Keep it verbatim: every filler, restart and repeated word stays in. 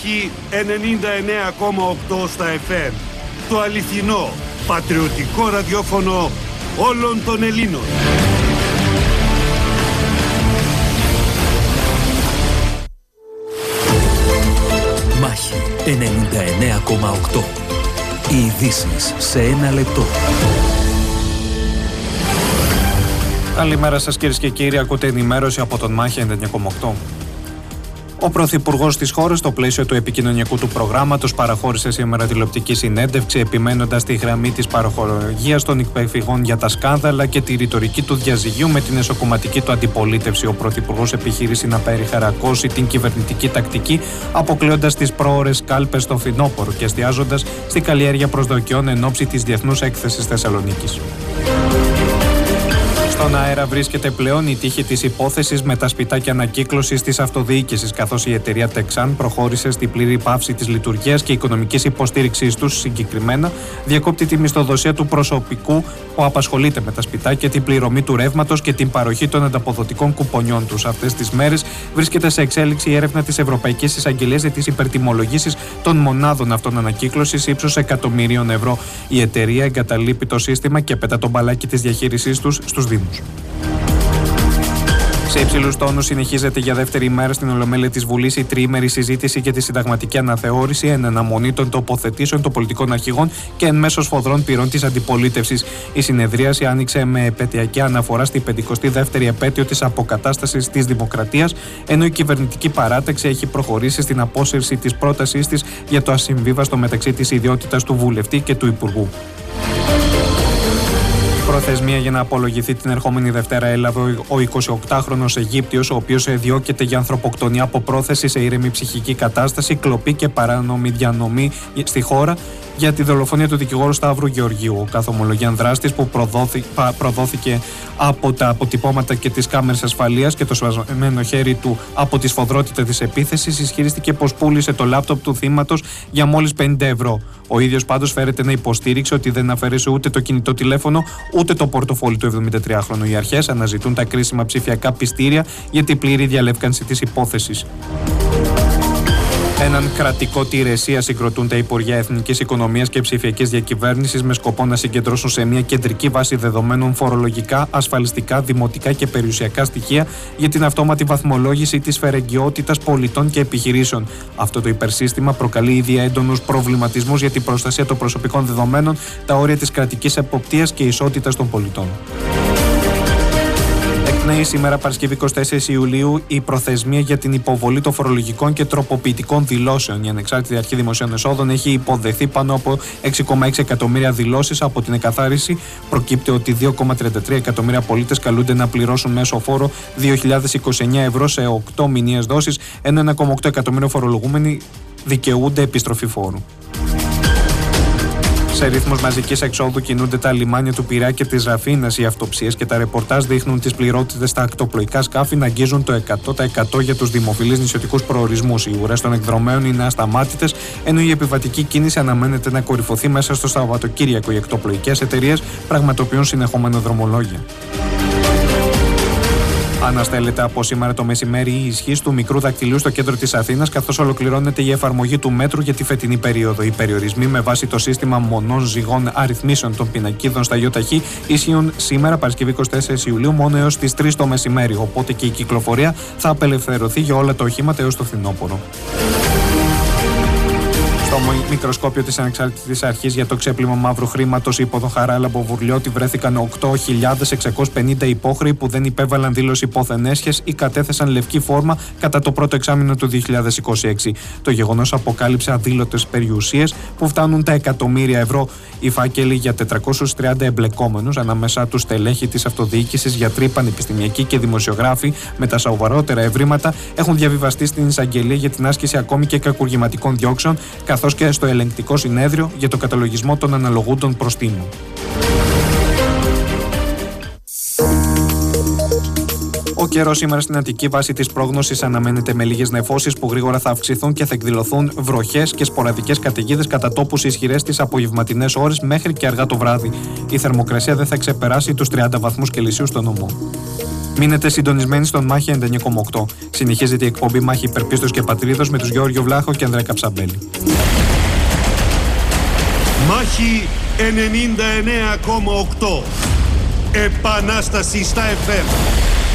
Μάχη ενενήντα εννέα κόμμα οκτώ στα εφ εμ. Το αληθινό, πατριωτικό ραδιόφωνο όλων των Ελλήνων. Μάχη ενενήντα εννέα κόμμα οκτώ. Οι ειδήσεις σε ένα λεπτό. Καλημέρα σας κυρίες και κύριοι, ακούτε ενημέρωση από τον Μάχη ενενήντα εννέα κόμμα οκτώ. Ο Πρωθυπουργός της χώρας, στο πλαίσιο του επικοινωνιακού του προγράμματος, παραχώρησε σήμερα τηλεοπτική συνέντευξη, επιμένοντας τη γραμμή της παραχωρολογίας των υπεκφυγών για τα σκάνδαλα και τη ρητορική του διαζυγίου με την εσωκομματική του αντιπολίτευση. Ο Πρωθυπουργός επιχείρησε να περιχαρακώσει την κυβερνητική τακτική, αποκλείοντας τις πρόωρες κάλπες στο φθινόπωρο και εστιάζοντας στη καλλιέργεια προσδοκιών εν ώψη της Διεθνούς Έκθεσης Θεσσαλονίκης. Στον αέρα βρίσκεται πλέον η τύχη της υπόθεσης με τα σπιτάκια ανακύκλωσης της αυτοδιοίκησης, καθώς η εταιρεία Texan προχώρησε στη πλήρη πάυση της λειτουργίας και οικονομικής υποστήριξης τους. Συγκεκριμένα, διακόπτει τη μισθοδοσία του προσωπικού που απασχολείται με τα σπιτάκια, την πληρωμή του ρεύματος και την παροχή των ανταποδοτικών κουπονιών τους. Αυτές τις μέρες βρίσκεται σε εξέλιξη η έρευνα της Ευρωπαϊκής Εισαγγελίας για τις υπερτιμολογήσεις των μονάδων αυτών ανακύκλωσης ύψους εκατομμυρίων ευρώ. Η εταιρεία εγκαταλείπει το σύστημα και πετά τον μπαλάκι της διαχείρισής τους στους Δήμους. Σε υψηλούς τόνους συνεχίζεται για δεύτερη ημέρα στην Ολομέλεια της Βουλής η τριήμερη συζήτηση για τη συνταγματική αναθεώρηση εν αναμονή των τοποθετήσεων των πολιτικών αρχηγών και εν μέσω σφοδρών πυρών της αντιπολίτευσης. Η συνεδρίαση άνοιξε με επαιτειακή αναφορά στη πενηκοστή δεύτερη επέτειο της αποκατάστασης της δημοκρατίας, ενώ η κυβερνητική παράταξη έχει προχωρήσει στην απόσυρση της πρότασής της για το ασυμβίβαστο μεταξύ της ιδιότητας του βουλευτή και του υπουργού. Προθεσμία για να απολογηθεί την ερχόμενη Δευτέρα έλαβε ο εικοσιοκτάχρονος Αιγύπτιος, ο οποίος διώκεται για ανθρωποκτονία από πρόθεση σε ήρεμη ψυχική κατάσταση, κλοπή και παράνομη διανομή στη χώρα για τη δολοφονία του δικηγόρου Σταύρου Γεωργίου. Ο καθομολογιαν δράστης, που προδόθη, προδόθηκε από τα αποτυπώματα και τις κάμερες ασφαλείας και το σπασμένο χέρι του από τη σφοδρότητα της επίθεσης, ισχυρίστηκε πως πούλησε το λάπτοπ του θύματος για μόλις πενήντα ευρώ. Ο ίδιος πάντως φέρεται να υποστήριξε ότι δεν αφαίρεσε ούτε το κινητό τηλέφωνο ούτε το πορτοφόλι του εβδομηντατριάχρονου. Οι αρχές αναζητούν τα κρίσιμα ψηφιακά πιστήρια για την πλήρη διαλεύκανση της υπόθεσης. Έναν κρατικό τηρεσία συγκροτούν τα Υπουργεία Εθνικής Οικονομίας και Ψηφιακής Διακυβέρνησης με σκοπό να συγκεντρώσουν σε μια κεντρική βάση δεδομένων φορολογικά, ασφαλιστικά, δημοτικά και περιουσιακά στοιχεία για την αυτόματη βαθμολόγηση της φερεγγιότητας πολιτών και επιχειρήσεων. Αυτό το υπερσύστημα προκαλεί ήδη έντονους προβληματισμούς για την προστασία των προσωπικών δεδομένων, τα όρια της κρατικής εποπτείας και ισότητας των πολιτών. Εκπνέει σήμερα, Παρασκευή εικοστή τέταρτη Ιουλίου, η προθεσμία για την υποβολή των φορολογικών και τροποποιητικών δηλώσεων. Η Ανεξάρτητη Αρχή Δημοσίων Εσόδων έχει υποδεχθεί πάνω από έξι κόμμα έξι εκατομμύρια δηλώσεις. Από την εκαθάριση προκύπτει ότι δύο κόμμα τριάντα τρία εκατομμύρια πολίτες καλούνται να πληρώσουν μέσο φόρο δύο χιλιάδες είκοσι εννέα ευρώ σε οκτώ μηνιαίες δόσεις, ενώ ένα κόμμα οκτώ εκατομμύρια φορολογούμενοι δικαιούνται επιστροφή φόρου. Σε ρυθμός μαζικής εξόδου κινούνται τα λιμάνια του Πειραιά και της Ραφίνας. Οι αυτοψίες και τα ρεπορτάζ δείχνουν τις πληρότητες στα ακτοπλοϊκά σκάφη να αγγίζουν το εκατό τοις εκατό για τους δημοφιλείς νησιωτικούς προορισμούς. Οι ουρές των εκδρομέων είναι ασταμάτητες, ενώ η επιβατική κίνηση αναμένεται να κορυφωθεί μέσα στο Σαββατοκύριακο. Οι ακτοπλοϊκές εταιρείες πραγματοποιούν συνεχόμενα δρομολόγια. Αναστέλλεται από σήμερα το μεσημέρι η ισχύς του μικρού δακτυλίου στο κέντρο της Αθήνας, καθώς ολοκληρώνεται η εφαρμογή του μέτρου για τη φετινή περίοδο. Οι περιορισμοί με βάση το σύστημα μονών ζυγών αριθμίσεων των πινακίδων στα ΙΟΤΑΧΗ ισχύουν σήμερα, Παρασκευή εικοστή τέταρτη Ιουλίου, μόνο έως τις τρεις το μεσημέρι. Οπότε και η κυκλοφορία θα απελευθερωθεί για όλα τα οχήματα έως το φθινόπωρο. Στο μικροσκόπιο της Ανεξάρτητης Αρχής για το ξέπλυμα μαύρου χρήματος υπό τον Χαράλαμπο Βουρλιώτη βρέθηκαν οκτώ χιλιάδες εξακόσιοι πενήντα υπόχρεοι που δεν υπέβαλαν δήλωση υπόθεν-έσχες ή κατέθεσαν λευκή φόρμα κατά το πρώτο εξάμηνο του δύο χιλιάδες είκοσι έξι. Το γεγονός αποκάλυψε αδήλωτες περιουσίες που φτάνουν τα εκατομμύρια ευρώ. Οι φάκελοι για τετρακόσιους τριάντα εμπλεκόμενους, ανάμεσά τους στελέχη της αυτοδιοίκησης, γιατροί, πανεπιστημιακοί και δημοσιογράφοι με τα σοβαρότερα ευρήματα, έχουν διαβιβαστεί στην εισαγγελία για την άσκηση ακόμη και κακουργηματικών διώξεων, καθώς και στο ελεγκτικό συνέδριο για το καταλογισμό των αναλογούντων προστίμων. Ο καιρός σήμερα στην Αττική βάσει της πρόγνωσης αναμένεται με λίγες νεφώσεις που γρήγορα θα αυξηθούν και θα εκδηλωθούν βροχές και σποραδικές καταιγίδες κατά τόπους ισχυρές τις απογευματινές ώρες μέχρι και αργά το βράδυ. Η θερμοκρασία δεν θα ξεπεράσει τους τριάντα βαθμούς Κελσίου στο νομό. Μείνετε συντονισμένοι στον Μάχη ενενήντα εννέα κόμμα οκτώ. Συνεχίζεται η εκπομπή Μάχη Υπερπίστος και Πατρίδος με τους Γεώργιο Βλάχο και Ανδρέα Καψαμπέλη. Μάχη ενενήντα εννέα κόμμα οκτώ. Επανάσταση στα εφ εμ.